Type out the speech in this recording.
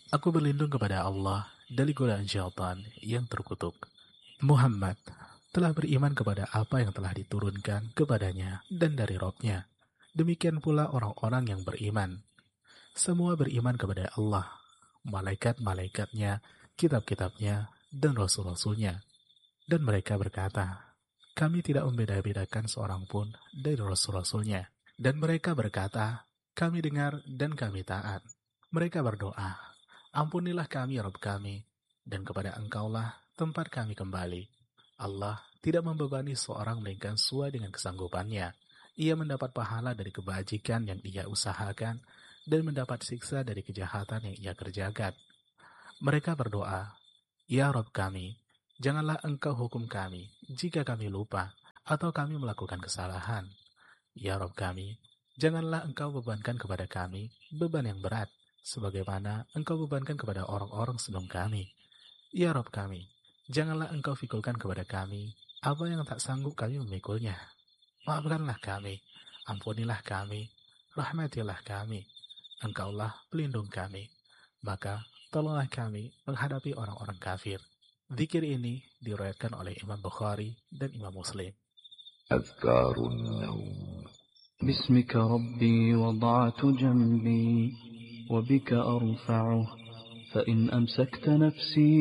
Aku berlindung kepada Allah dari godaan syaitan yang terkutuk. Muhammad telah beriman kepada apa yang telah diturunkan kepadanya dan dari Rabb-Nya. Demikian pula orang-orang yang beriman. Semua beriman kepada Allah, malaikat-malaikatnya, kitab-kitabnya, dan rasul-rasulnya. Dan mereka berkata, kami tidak membeda-bedakan seorang pun dari rasul-rasulnya. Dan mereka berkata, kami dengar dan kami taat. Mereka berdoa, ampunilah kami, Rabb kami, dan kepada Engkaulah tempat kami kembali. Allah tidak membebani seorang melainkan sesuai dengan kesanggupannya. Ia mendapat pahala dari kebajikan yang ia usahakan dan mendapat siksa dari kejahatan yang ia kerjakan. Mereka berdoa, ya Rabb kami, janganlah Engkau hukum kami jika kami lupa atau kami melakukan kesalahan. Ya Rabb kami, janganlah Engkau bebankan kepada kami beban yang berat, sebagaimana Engkau bebankan kepada orang-orang sebelum kami. Ya Rabb kami, janganlah Engkau fikulkan kepada kami apa yang tak sanggup kami memikulnya. Maafkanlah kami, ampunilah kami, rahmatilah kami. Engkaulah pelindung kami. Maka tolonglah kami menghadapi orang-orang kafir. Zikir ini diriwayatkan oleh Imam Bukhari dan Imam Muslim. أذكار النوم. باسمك ربي وضعت جنبي وبك أرفعه فإن أمسكت نفسي